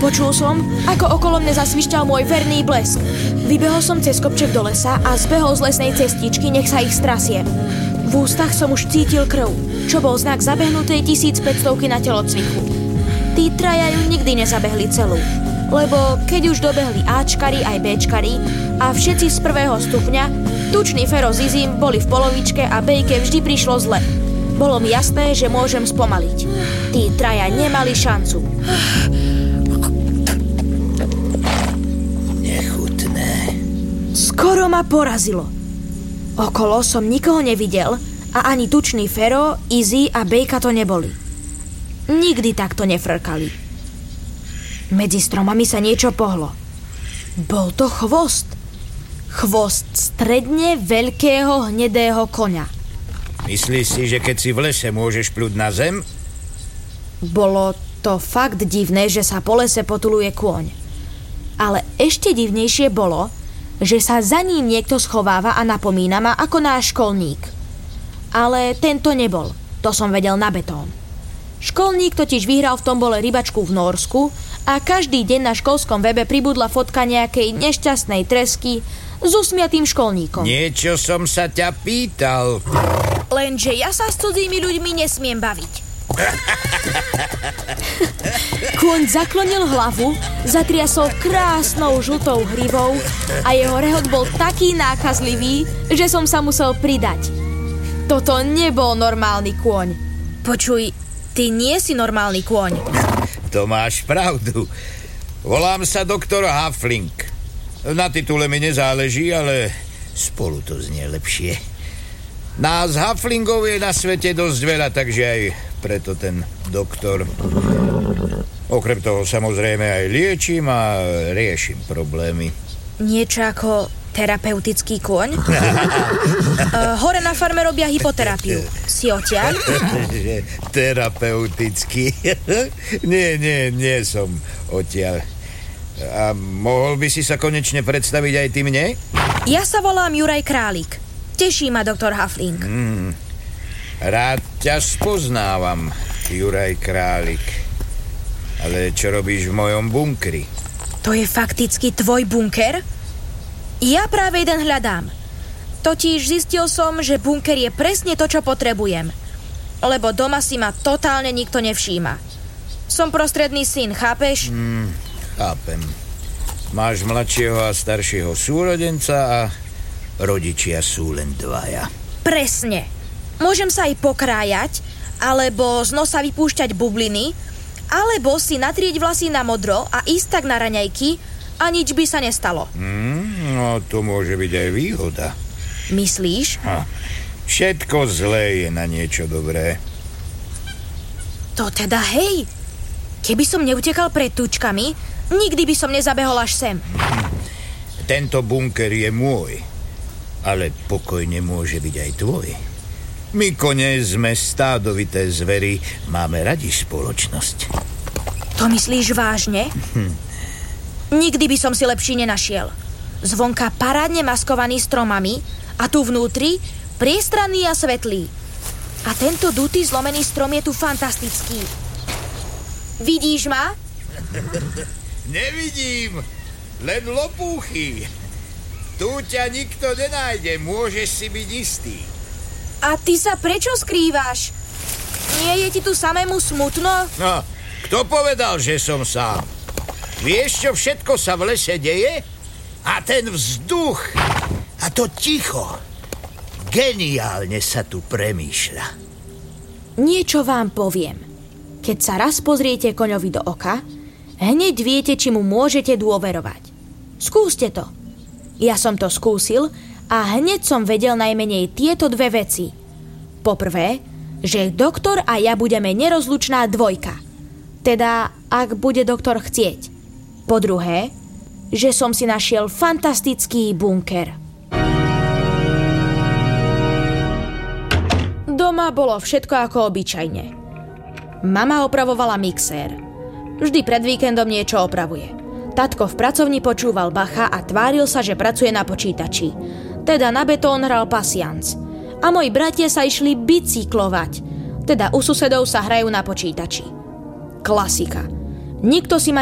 Počul som, ako okolo mňa zasvišťal môj verný blesk. Vybehol som cez kopček do lesa a zbehol z lesnej cestičky, nech sa ich strasiem. V ústach som už cítil krv, čo bol znak zabehnutej 1500 na telocviku. Tí traja ju nikdy nezabehli celú, lebo keď už dobehli Ačkari aj Bčkari a všetci z prvého stupňa, tučný Fero s Izím boli v polovičke a Bejke vždy prišlo zle. Bolo mi jasné, že môžem spomaliť. Tí traja nemali šancu. Skoro ma porazilo. Okolo som nikoho nevidel a ani tučný Fero, Izzy a Bejka to neboli. Nikdy takto nefrkali. Medzi stromami sa niečo pohlo. Bol to chvost. Chvost stredne veľkého hnedého koňa. Myslíš si, že keď si v lese môžeš pľuť na zem? Bolo to fakt divné, že sa po lese potuluje kôň. Ale ešte divnejšie bolo, že sa za ním niekto schováva a napomína ma ako náš školník. Ale tento nebol, to som vedel na betón. Školník totiž vyhral v tombole rybačku v Nórsku a každý deň na školskom webe pribudla fotka nejakej nešťastnej tresky s usmiatým školníkom. Niečo som sa ťa pýtal. Lenže ja sa s cudzými ľuďmi nesmiem baviť. Kôň zaklonil hlavu, zatriasol krásnou žltou hrivou a jeho rehot bol taký nákazlivý, že som sa musel pridať. Toto nebol normálny kôň. Počuj, ty nie si normálny kôň. To máš pravdu. Volám sa doktor Hafling. Na titule mi nezáleží, ale spolu to znie lepšie. Nás Haflingov je na svete dosť veľa, takže aj preto ten doktor. Okrem toho samozrejme aj liečím a riešim problémy. Niečo ako terapeutický kôň? Hore na farme robia hypoterapiu. Si odtiaľ? Terapeutický? Nie som odtiaľ. A mohol by si sa konečne predstaviť aj ty mne? Ja sa volám Juraj Králik. Teší ma doktor Hafling. Rád ťa spoznávam, Juraj Králik. Ale čo robíš v mojom bunkri? To je fakticky tvoj bunker? Ja práve jeden hľadám. Totiž zistil som, že bunker je presne to, čo potrebujem. Lebo doma si ma totálne nikto nevšíma. Som prostredný syn, chápeš? Chápem. Máš mladšieho a staršieho súrodenca a rodičia sú len dvaja. Presne. Môžem sa aj pokrájať, alebo z nosa vypúšťať bubliny, alebo si natrieť vlasy na modro a ísť tak na raňajky a nič by sa nestalo. No, to môže byť aj výhoda. Myslíš? Všetko zlé je na niečo dobré. To teda hej. Keby som neutekal pred tučkami, nikdy by som nezabehol až sem. Tento bunker je môj, ale pokojne môže byť aj tvoj. My kone sme stádovité zvery, máme radi spoločnosť. To myslíš vážne? Nikdy by som si lepší nenašiel. Zvonka parádne maskovaný stromami a tu vnútri priestranný a svetlý. A tento dutý zlomený strom je tu fantastický. Vidíš ma? Nevidím, len lopúchy. Tu ťa nikto nenájde, môžeš si byť istý. A ty sa prečo skrývaš? Nie je ti tu samému smutno? No, kto povedal, že som sám? Vieš, čo všetko sa v lese deje? A ten vzduch, a to ticho. Geniálne sa tu premýšľa. Niečo vám poviem. Keď sa raz pozriete koňovi do oka, hneď viete, či mu môžete dôverovať. Skúste to. Ja som to skúsil a hneď som vedel najmenej tieto dve veci. Poprvé, že doktor a ja budeme nerozlučná dvojka. Teda, ak bude doktor chcieť. Po druhé, že som si našiel fantastický bunker. Doma bolo všetko ako obyčajne. Mama opravovala mixér. Vždy pred víkendom niečo opravuje. Tatko v pracovni počúval Bacha a tváril sa, že pracuje na počítači. Teda na betón hral pasianc. A moji bratia sa išli bicyklovať. Teda u susedov sa hrajú na počítači. Klasika. Nikto si ma